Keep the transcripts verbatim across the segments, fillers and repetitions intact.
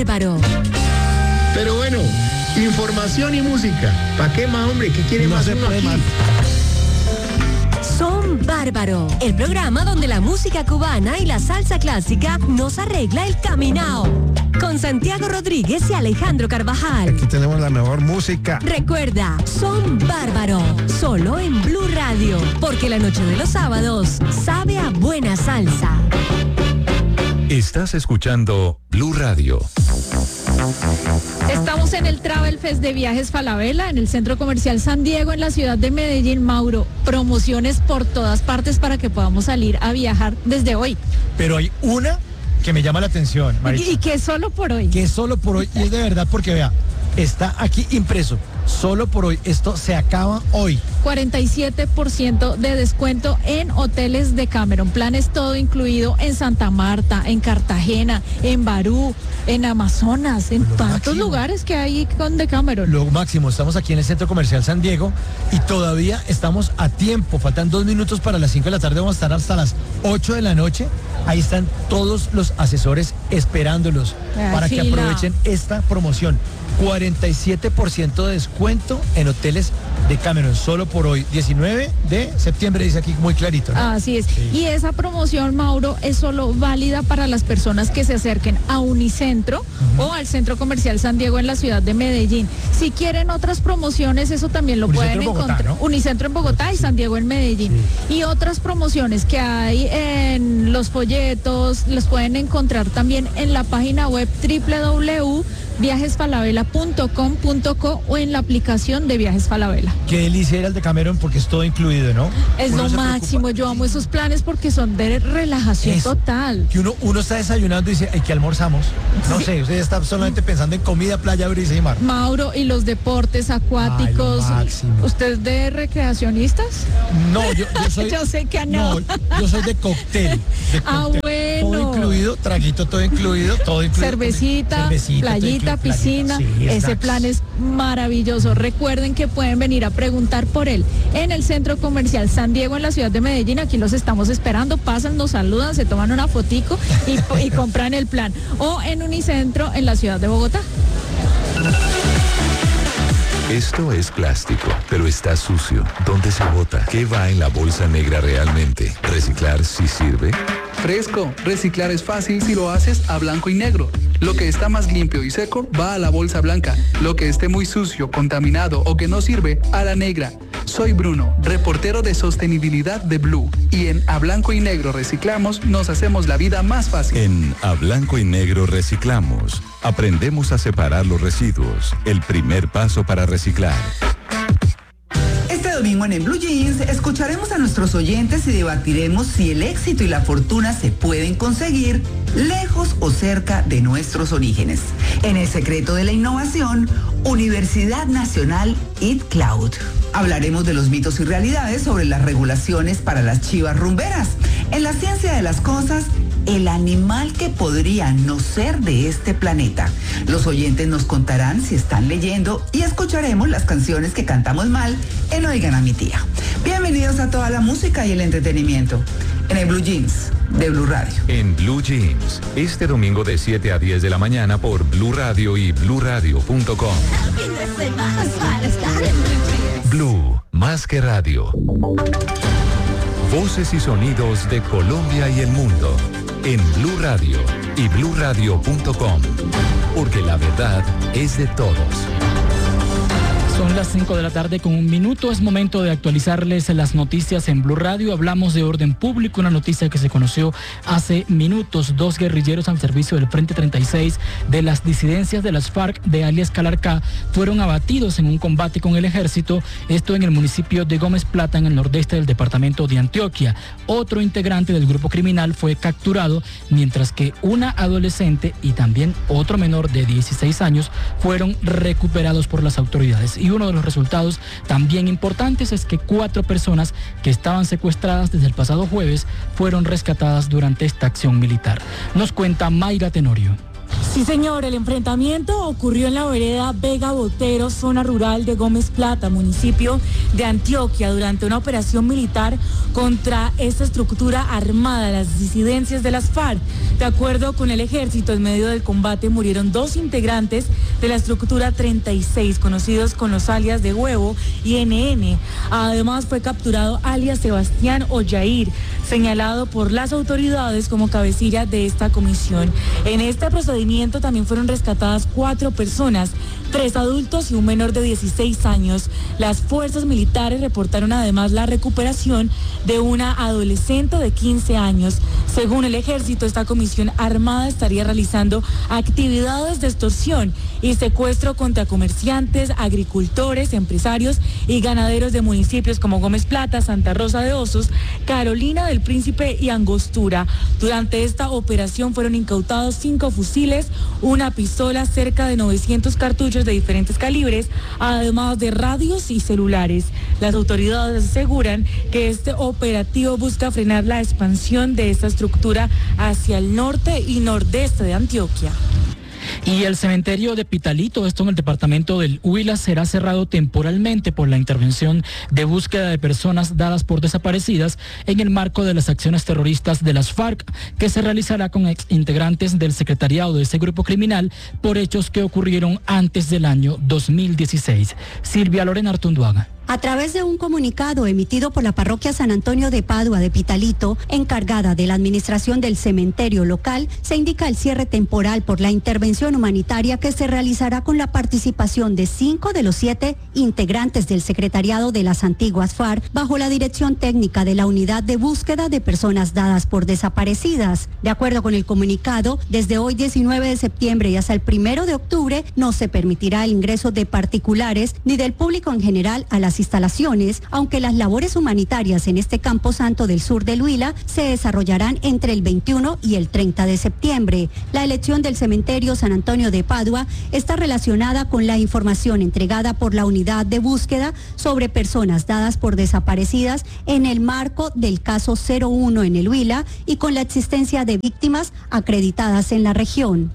bárbaro. Pero bueno, información y música. ¿Para qué más, hombre? ¿Qué quiere No más se uno puede aquí? más. Son Bárbaro, el programa donde la música cubana y la salsa clásica nos arregla el caminao. Con Santiago Rodríguez y Alejandro Carvajal. Aquí tenemos la mejor música. Recuerda, Son Bárbaro, solo en Blue Radio, porque la noche de los sábados sabe a buena salsa. Estás escuchando Blue Radio. Estamos en el Travel Fest de Viajes Falabella, en el Centro Comercial San Diego, en la ciudad de Medellín. Mauro, promociones por todas partes para que podamos salir a viajar desde hoy. Pero hay una que me llama la atención, Maritza. Y, y que es solo por hoy. Que es solo por hoy, y es de verdad porque vea, está aquí impreso, solo por hoy, esto se acaba hoy. cuarenta y siete por ciento de descuento en hoteles de Cameron, planes todo incluido en Santa Marta, en Cartagena, en Barú, en Amazonas, en Lo tantos máximo. lugares que hay con de Cameron. Lo máximo, estamos aquí en el Centro Comercial San Diego y todavía estamos a tiempo, faltan dos minutos para las cinco de la tarde, vamos a estar hasta las ocho de la noche. Ahí están todos los asesores esperándolos Ay, para que fila. aprovechen esta promoción. cuarenta y siete por ciento de descuento en hoteles de Cameron, solo por hoy, diecinueve de septiembre, dice aquí muy clarito, ¿no? Así es. Sí. Y esa promoción, Mauro, es solo válida para las personas que se acerquen a Unicentro uh-huh. o al Centro Comercial San Diego en la ciudad de Medellín. Si quieren otras promociones, eso también lo Unicentro pueden en Bogotá, encontrar. ¿no? Unicentro en Bogotá y San Diego en Medellín. Sí. Y otras promociones que hay en los folletos, los pueden encontrar también en la página web doble u doble u doble u punto viajes falabella punto com punto co o en la aplicación de Viajes Falabella. Qué delicia era el de Cameron porque es todo incluido, ¿no? Es Uno lo se máximo, preocupa. yo amo esos planes porque son de relajación Eso. total. Que uno, uno está desayunando y dice, ¿ay, qué almorzamos? No sé, usted está solamente pensando en comida, playa, brisa y mar. Mauro, y los deportes acuáticos. Ay, lo máximo. ¿Usted es de recreacionistas? No, yo, yo soy... Yo sé que no. No, yo soy de cóctel. de Ah, cóctel. bueno. Todo incluido, traguito todo incluido, todo incluido. Cervecita, Cervecita, todo playita, incluido, piscina. Sí, Ese snacks. plan es maravilloso. Recuerden que pueden venir a preguntar por él en el Centro Comercial San Diego en la ciudad de Medellín. Aquí los estamos esperando. Pasan, nos saludan, se toman una fotico y, y compran el plan. O en Unicentro en la ciudad de Bogotá. Esto es plástico, pero está sucio. ¿Dónde se bota? ¿Qué va en la bolsa negra realmente? ¿Reciclar sí sirve? Fresco, reciclar es fácil si lo haces a blanco y negro. Lo que está más limpio y seco va a la bolsa blanca. Lo que esté muy sucio, contaminado o que no sirve, a la negra. Soy Bruno, reportero de sostenibilidad de Blue. Y en A Blanco y Negro Reciclamos nos hacemos la vida más fácil. En A Blanco y Negro Reciclamos, aprendemos a separar los residuos. El primer paso para reciclar. Este domingo en En Blue Jeans escucharemos a nuestros oyentes y debatiremos si el éxito y la fortuna se pueden conseguir lejos o cerca de nuestros orígenes. En El Secreto de la Innovación, Universidad Nacional I T Cloud. Hablaremos de los mitos y realidades sobre las regulaciones para las chivas rumberas. En La Ciencia de las Cosas, el animal que podría no ser de este planeta. Los oyentes nos contarán si están leyendo y escucharemos las canciones que cantamos mal en Oigan a mi tía. Bienvenidos a toda la música y el entretenimiento en el Blue Jeans de Blue Radio. En Blue Jeans, este domingo de siete a diez de la mañana por Blue Radio y blue radio punto com. Blue, más que radio. Voces y sonidos de Colombia y el mundo. En Blue Radio y blue radio punto com. Porque la verdad es de todos. Son las cinco de la tarde con un minuto. Es momento de actualizarles las noticias en Blue Radio. Hablamos de orden público, una noticia que se conoció hace minutos. Dos guerrilleros al servicio del Frente treinta y seis de las disidencias de las FARC de alias Calarcá fueron abatidos en un combate con el ejército, esto en el municipio de Gómez Plata, en el nordeste del departamento de Antioquia. Otro integrante del grupo criminal fue capturado, mientras que una adolescente y también otro menor de dieciséis años fueron recuperados por las autoridades. Y uno de los resultados también importantes es que cuatro personas que estaban secuestradas desde el pasado jueves fueron rescatadas durante esta acción militar. Nos cuenta Mayra Tenorio. Sí, señor, el enfrentamiento ocurrió en la vereda Vega Botero, zona rural de Gómez Plata, municipio de Antioquia, durante una operación militar contra esta estructura armada, las disidencias de las FARC. De acuerdo con el ejército, en medio del combate murieron dos integrantes de la estructura treinta y seis, conocidos con los alias de Huevo y N N. Además, fue capturado alias Sebastián Ollair, señalado por las autoridades como cabecilla de esta comisión. En este procedimiento también fueron rescatadas cuatro personas, tres adultos y un menor de dieciséis años. Las fuerzas militares reportaron además la recuperación de una adolescente de quince años. Según el ejército, esta comisión armada estaría realizando actividades de extorsión y secuestro contra comerciantes, agricultores, empresarios y ganaderos de municipios como Gómez Plata, Santa Rosa de Osos, Carolina del Príncipe y Angostura. Durante esta operación fueron incautados cinco fusiles, una pistola, cerca de novecientos cartuchos de diferentes calibres, además de radios y celulares. Las autoridades aseguran que este operativo busca frenar la expansión de esta estructura hacia el norte y nordeste de Antioquia. Y el cementerio de Pitalito, esto en el departamento del Huila, será cerrado temporalmente por la intervención de búsqueda de personas dadas por desaparecidas en el marco de las acciones terroristas de las FARC, que se realizará con ex integrantes del secretariado de ese grupo criminal por hechos que ocurrieron antes del año dos mil dieciséis. Silvia Lorena Artunduaga. A través de un comunicado emitido por la parroquia San Antonio de Padua de Pitalito, encargada de la administración del cementerio local, se indica el cierre temporal por la intervención humanitaria que se realizará con la participación de cinco de los siete integrantes del secretariado de las antiguas FARC, bajo la dirección técnica de la Unidad de Búsqueda de Personas Dadas por Desaparecidas. De acuerdo con el comunicado, desde hoy diecinueve de septiembre y hasta el primero de octubre no se permitirá el ingreso de particulares ni del público en general a las instalaciones, aunque las labores humanitarias en este campo santo del sur del Huila se desarrollarán entre el veintiuno y el treinta de septiembre. La elección del cementerio San Antonio de Padua está relacionada con la información entregada por la Unidad de Búsqueda sobre personas dadas por desaparecidas en el marco del caso cero uno en el Huila y con la existencia de víctimas acreditadas en la región.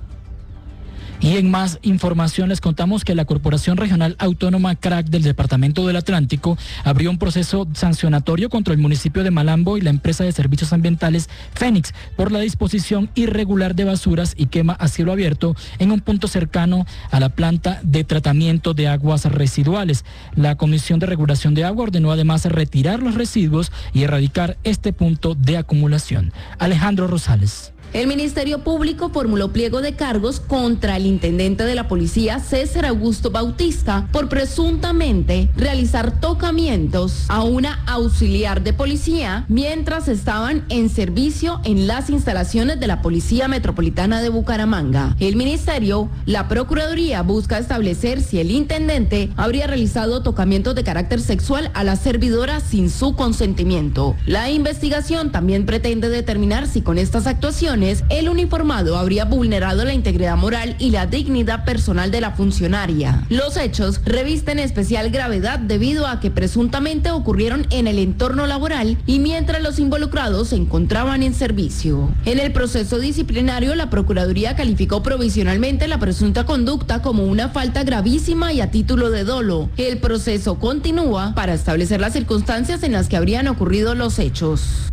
Y en más información les contamos que la Corporación Regional Autónoma C R A C del Departamento del Atlántico abrió un proceso sancionatorio contra el municipio de Malambo y la empresa de servicios ambientales Fénix por la disposición irregular de basuras y quema a cielo abierto en un punto cercano a la planta de tratamiento de aguas residuales. La Comisión de Regulación de Agua ordenó además retirar los residuos y erradicar este punto de acumulación. Alejandro Rosales. El Ministerio Público formuló pliego de cargos contra el intendente de la policía, César Augusto Bautista, por presuntamente realizar tocamientos a una auxiliar de policía mientras estaban en servicio en las instalaciones de la Policía Metropolitana de Bucaramanga. El Ministerio, la Procuraduría, busca establecer si el intendente habría realizado tocamientos de carácter sexual a la servidora sin su consentimiento. La investigación también pretende determinar si con estas actuaciones el uniformado habría vulnerado la integridad moral y la dignidad personal de la funcionaria. Los hechos revisten especial gravedad debido a que presuntamente ocurrieron en el entorno laboral y mientras los involucrados se encontraban en servicio. En el proceso disciplinario, la Procuraduría calificó provisionalmente la presunta conducta como una falta gravísima y a título de dolo. El proceso continúa para establecer las circunstancias en las que habrían ocurrido los hechos.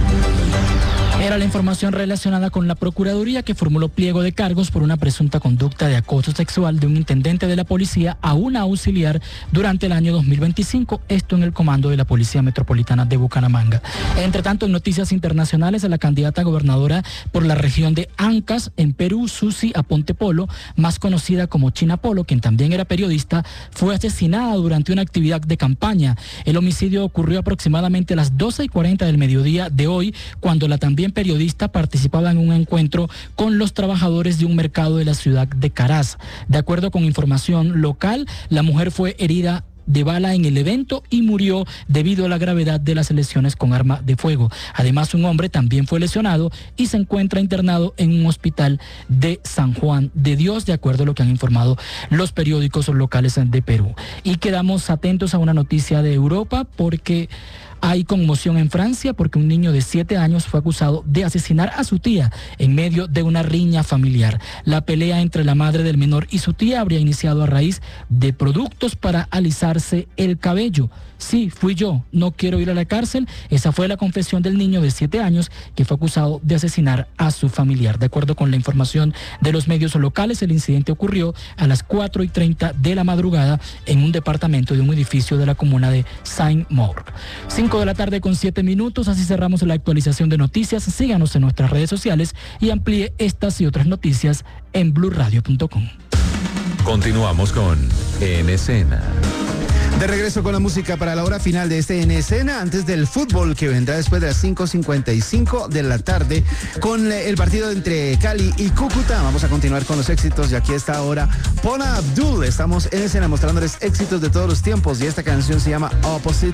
Era la información relacionada con la Procuraduría, que formuló pliego de cargos por una presunta conducta de acoso sexual de un intendente de la policía a una auxiliar durante el año dos mil veinticinco, esto en el comando de la Policía Metropolitana de Bucaramanga. Entre tanto, en noticias internacionales, la candidata gobernadora por la región de Ancash, en Perú, Susi Aponte Polo, más conocida como China Polo, quien también era periodista, fue asesinada durante una actividad de campaña. El homicidio ocurrió aproximadamente a las doce y cuarenta del mediodía de hoy, cuando la también periodista participaba en un encuentro con los trabajadores de un mercado de la ciudad de Caraz. De acuerdo con información local, la mujer fue herida de bala en el evento y murió debido a la gravedad de las lesiones con arma de fuego. Además, un hombre también fue lesionado y se encuentra internado en un hospital de San Juan de Dios, de acuerdo a lo que han informado los periódicos locales de Perú. Y quedamos atentos a una noticia de Europa, porque Hay conmoción en Francia porque un niño de siete años fue acusado de asesinar a su tía en medio de una riña familiar. La pelea entre la madre del menor y su tía habría iniciado a raíz de productos para alisarse el cabello. Sí, fui yo, no quiero ir a la cárcel. Esa fue la confesión del niño de siete años que fue acusado de asesinar a su familiar. De acuerdo con la información de los medios locales, el incidente ocurrió a las cuatro y treinta de la madrugada en un departamento de un edificio de la comuna de Saint-Maur. cinco de la tarde con siete minutos, así cerramos la actualización de noticias. Síganos en nuestras redes sociales y amplíe estas y otras noticias en blue radio punto com. Continuamos con En Escena. De regreso con la música para la hora final de este En Escena, antes del fútbol que vendrá después de las cinco cincuenta y cinco de la tarde con el partido entre Cali y Cúcuta. Vamos a continuar con los éxitos y aquí está ahora Paula Abdul. Estamos en Escena mostrándoles éxitos de todos los tiempos y esta canción se llama Opposite